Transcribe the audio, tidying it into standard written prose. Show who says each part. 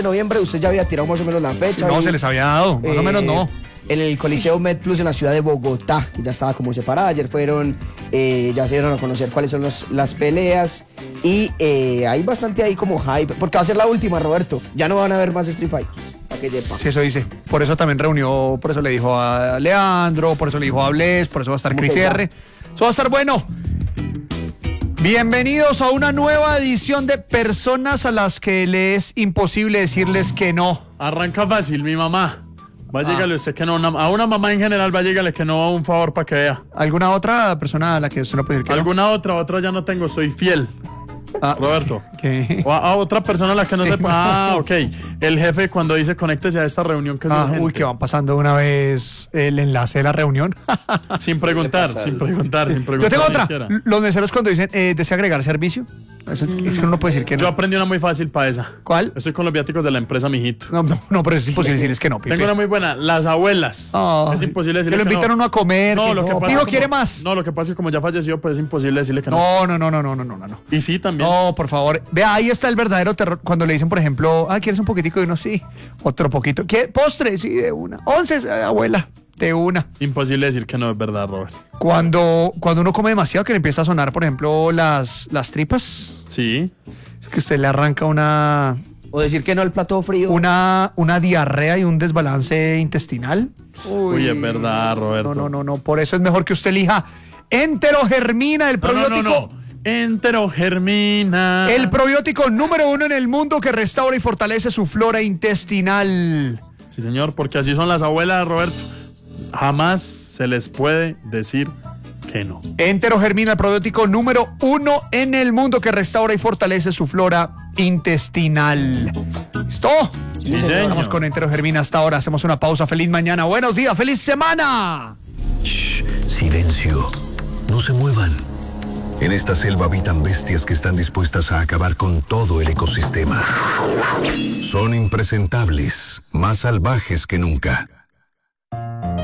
Speaker 1: de noviembre, usted ya había tirado más o menos la fecha.
Speaker 2: No, se les había dado, más o menos no.
Speaker 1: En el Coliseo MedPlus en la ciudad de Bogotá, que ya estaba como separada. Ayer fueron, ya se dieron a conocer cuáles son las peleas. Y hay bastante ahí como hype, porque va a ser la última, Roberto. Ya no van a haber más Street Fighters. Para que sepa.
Speaker 2: Sí, eso dice. Por eso también reunió, por eso le dijo a Leandro, por eso le dijo a Bless, por eso va a estar Chris R. Eso va a estar bueno. Bienvenidos a una nueva edición de Personas a las que le es imposible decirles que no.
Speaker 3: Arranca fácil, mi mamá. Va a llegarle usted que no, a una mamá en general va a llegarle que no, un favor para que vea.
Speaker 2: ¿Alguna otra persona a la que usted no puede decir que
Speaker 3: ¿Alguna otra ya no tengo, soy fiel. Roberto.
Speaker 2: ¿Qué?
Speaker 3: O a otra persona a la que no sepa. Ah, ok. El jefe cuando dice conéctese a esta reunión que es urgente.
Speaker 2: Uy, que van pasando una vez el enlace de la reunión.
Speaker 3: Sin preguntar.
Speaker 2: Yo tengo otra. Los meseros cuando dicen, ¿desea agregar servicio? Eso es que uno no puede decir que no.
Speaker 3: Yo aprendí una muy fácil para esa.
Speaker 2: ¿Cuál?
Speaker 3: Estoy con los viáticos de la empresa, mijito.
Speaker 2: No, pero es imposible decirles que no, Pipe.
Speaker 3: Tengo una muy buena. Las abuelas. Es imposible decirles
Speaker 2: que no. Que lo invitan uno a comer.
Speaker 3: No, lo que pasa
Speaker 2: Hijo, ¿quiere más?
Speaker 3: No, lo que pasa es que como ya falleció, pues es imposible decirle que no.
Speaker 2: No.
Speaker 3: Y sí, también.
Speaker 2: No, por favor. Vea, ahí está el verdadero terror. Cuando le dicen, por ejemplo, ¿quieres un poquitico? Y uno, sí. Otro poquito. ¿Postre? Sí, de una. 11, abuela. De una.
Speaker 3: Imposible decir que no es verdad, Robert.
Speaker 2: Cuando uno come demasiado, que le empieza a sonar, por ejemplo, las tripas.
Speaker 3: Sí.
Speaker 2: Es que usted le arranca una...
Speaker 1: O decir que no al plato frío.
Speaker 2: Una diarrea y un desbalance intestinal.
Speaker 3: Uy, es verdad, Roberto.
Speaker 2: No. Por eso es mejor que usted elija Enterogermina, el probiótico.
Speaker 3: No. Enterogermina.
Speaker 2: El probiótico número 1 en el mundo que restaura y fortalece su flora intestinal.
Speaker 3: Sí, señor, porque así son las abuelas, Roberto. Jamás se les puede decir que no.
Speaker 2: Enterogermina, el probiótico número 1 en el mundo que restaura y fortalece su flora intestinal. ¿Listo?
Speaker 3: Sí, señor.
Speaker 2: Vamos con Enterogermina hasta ahora. Hacemos una pausa. Feliz mañana. Buenos días. Feliz semana.
Speaker 4: Shh, silencio. No se muevan. En esta selva habitan bestias que están dispuestas a acabar con todo el ecosistema. Son impresentables, más salvajes que nunca.